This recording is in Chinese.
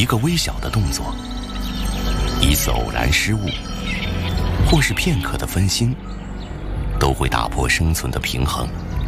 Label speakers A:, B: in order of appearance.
A: 一个微小的动作，一次偶然失误，或是片刻的分心，都会打破生存的平衡，